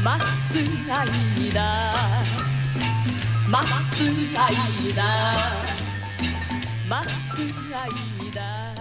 Matsuaida, Matsuaida, Matsuaida,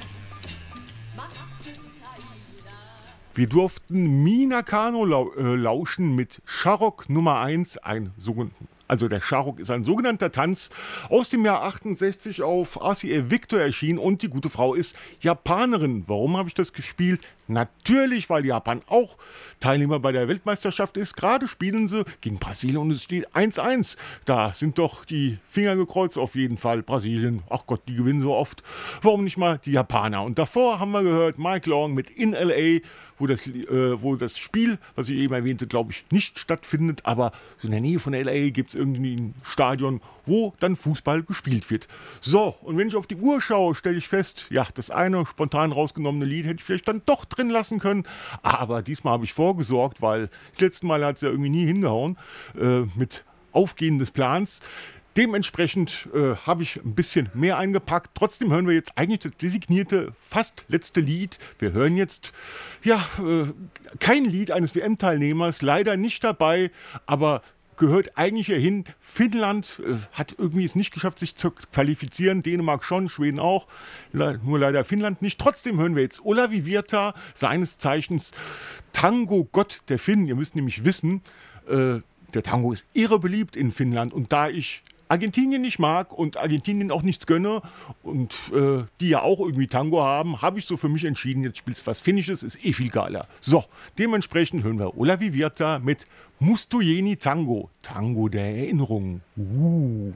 Matsuaida. Wir durften Minakano lauschen mit Sharok Nummer 1, also der Sharok ist ein sogenannter Tanz aus dem Jahr 68 auf RCA Victor erschienen und die gute Frau ist Japanerin. Warum habe ich das gespielt? Natürlich, weil Japan auch Teilnehmer bei der Weltmeisterschaft ist. Gerade spielen sie gegen Brasilien und es steht 1:1. Da sind doch die Finger gekreuzt auf jeden Fall. Brasilien, ach Gott, die gewinnen so oft. Warum nicht mal die Japaner? Und davor haben wir gehört Mike Long mit In L.A., wo das Spiel, was ich eben erwähnte, glaube ich, nicht stattfindet, aber so in der Nähe von L.A. gibt es irgendwie ein Stadion, wo dann Fußball gespielt wird. So, und wenn ich auf die Uhr schaue, stelle ich fest, ja, das eine spontan rausgenommene Lied hätte ich vielleicht dann doch drin lassen können, aber diesmal habe ich vorgesorgt, weil das letzte Mal hat es ja irgendwie nie hingehauen mit Aufgehen des Plans. Dementsprechend habe ich ein bisschen mehr eingepackt. Trotzdem hören wir jetzt eigentlich das designierte, fast letzte Lied. Wir hören jetzt, kein Lied eines WM-Teilnehmers, leider nicht dabei, aber gehört eigentlich hierhin. Finnland hat irgendwie es nicht geschafft, sich zu qualifizieren. Dänemark schon, Schweden auch. Nur leider Finnland nicht. Trotzdem hören wir jetzt Olavi Virta, seines Zeichens Tango-Gott der Finnen. Ihr müsst nämlich wissen, der Tango ist irre beliebt in Finnland. Und da ich Argentinien nicht mag und Argentinien auch nichts gönne und die ja auch irgendwie Tango haben, habe ich so für mich entschieden, jetzt spielst du was Finnisches, ist eh viel geiler. So, dementsprechend hören wir Olavi Virta mit Mustu Jeni Tango, Tango der Erinnerung.